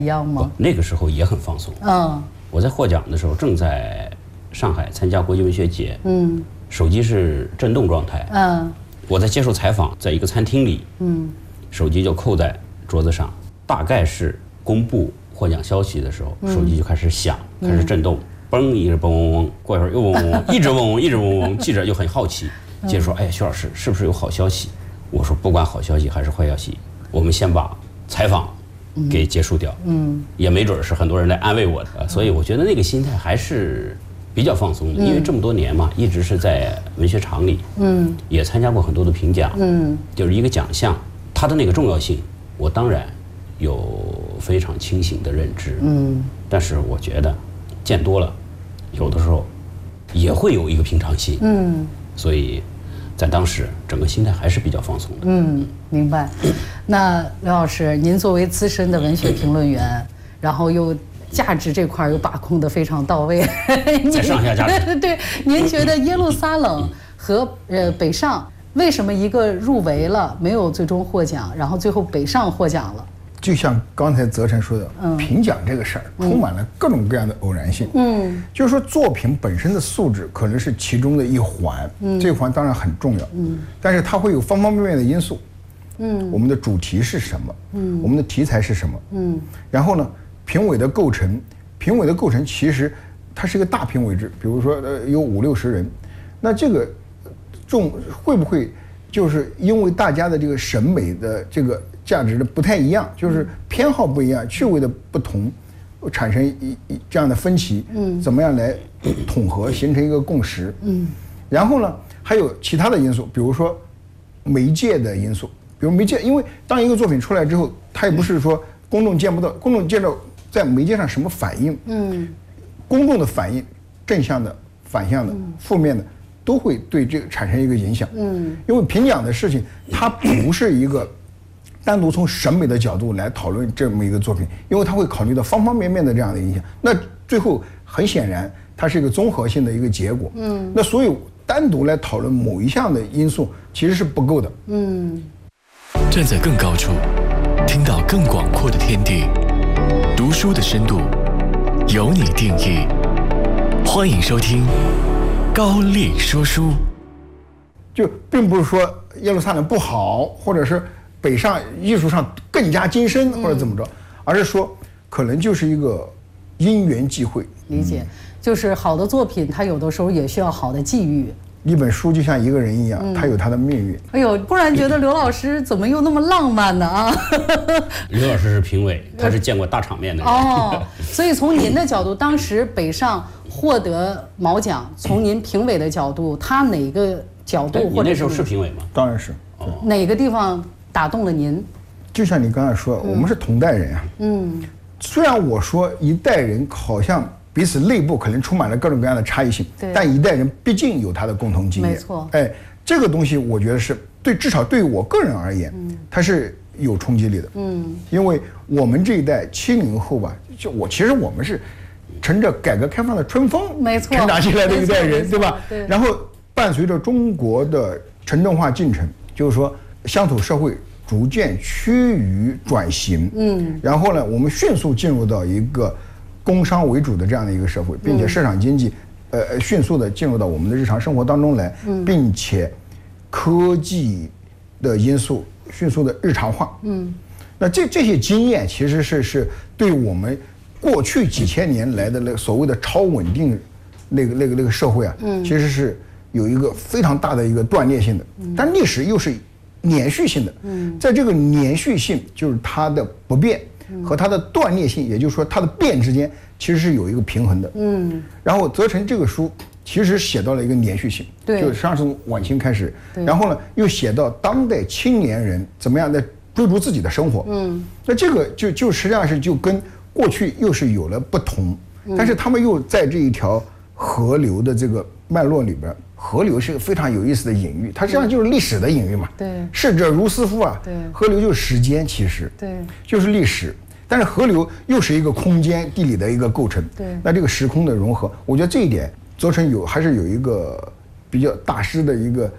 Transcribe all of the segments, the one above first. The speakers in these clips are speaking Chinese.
一样吗？ 那个时候也很放松。我在获奖的时候正在上海参加国际文学节，手机是震动状态，我在接受采访，在一个餐厅里，手机就扣在桌子上，大概是公布获奖消息的时候，手机就开始响，开始震动，嘣一直嘣嗡嗡，过一会儿又嗡嗡嗡，一直嗡嗡，一直嗡嗡。记者就很好奇，接着说：“哎，徐老师，是不是有好消息？”我说：“不管好消息还是坏消息，我们先把采访给结束掉。也没准是很多人来安慰我的，所以我觉得那个心态还是比较放松的，因为这么多年嘛，一直是在文学场里，也参加过很多的评奖，就是一个奖项，它的那个重要性，我当然有非常清醒的认知，但是我觉得见多了，有的时候也会有一个平常心，所以在当时整个心态还是比较放松的。 明白。那刘老师，您作为资深的文学评论员，然后又价值这块又把控得非常到位， 在上下价值。 对，您觉得耶路撒冷和北上为什么一个入围了没有最终获奖，然后最后北上获奖了？ 就像刚才泽晨说的，评奖这个事儿充满了各种各样的偶然性。就是说作品本身的素质可能是其中的一环，这一环当然很重要。但是它会有方方面面的因素。我们的主题是什么？我们的题材是什么？然后呢，评委的构成其实它是一个大评委制，比如说有50-60人，那这个会不会就是因为大家的这个审美的这个价值的不太一样，就是偏好不一样，趣味的不同，产生这样的分歧，怎么样来统合形成一个共识？然后呢，还有其他的因素，比如说媒介的因素，比如媒介，因为当一个作品出来之后，它也不是说公众见不到，公众见到在媒介上什么反应，公众的反应，正向的、反向的、负面的，都会对这个产生一个影响。因为评奖的事情，它不是一个单独从审美的角度来讨论这么一个作品，因为它会考虑到方方面面的这样的影响。那最后很显然，它是一个综合性的一个结果。那所以单独来讨论某一项的因素其实是不够的。 站在更高处，听到更广阔的天地，读书的深度由你定义。欢迎收听高力说书。 就并不是说耶路撒冷不好，或者是北上艺术上更加精深，或者怎么着，而是说可能就是一个因缘际会。 理解，就是好的作品，它有的时候也需要好的际遇。 一本书就像一个人一样，他有他的命运。 哎呦，不然觉得刘老师怎么又那么浪漫呢啊？ 刘老师是评委，他是见过大场面的人。 所以从您的角度，当时北上获得毛奖，从您评委的角度，他哪个角度或者你那时候是评委吗？ 当然是。 哪个地方打动了您？ 就像你刚才说，我们是同代人啊。虽然我说一代人好像彼此内部可能充满了各种各样的差异性，但一代人毕竟有他的共同经验。 没错。 这个东西我觉得是对，至少对于我个人而言，它是有冲击力的。因为我们这一代70后吧，其实我们是乘着改革开放的春风， 没错， 成长起来的一代人，对吧？ 对。 然后伴随着中国的城镇化进程，就是说乡土社会逐渐趋于转型。然后呢，我们迅速进入到一个工商为主的这样的一个社会，并且市场经济迅速的进入到我们的日常生活当中来，并且科技的因素迅速的日常化。那这些经验其实是对我们过去几千年来的那所谓的超稳定那个社会啊，其实是有一个非常大的一个断裂性的。但历史又是连续性的。在这个连续性，就是它的不变和它的断裂性，也就是说它的变之间其实是有一个平衡的。然后泽成这个书其实写到了一个连续性，就实际上是从晚清开始，然后呢又写到当代青年人怎么样在追逐自己的生活。那这个就实际上是就跟过去又是有了不同，但是他们又在这一条河流的这个脉络里边。河流是个非常有意思的隐喻，它实际上就是历史的隐喻嘛。逝者如斯夫啊。河流就是时间，其实就是历史。但是河流又是一个空间地理的一个构成。那这个时空的融合，我觉得这一点泽成还是有一个比较大师的一个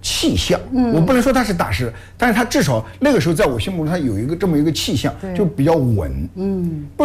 气象。我不能说他是大师，但是他至少那个时候在我心目中他有这么一个气象，就比较稳。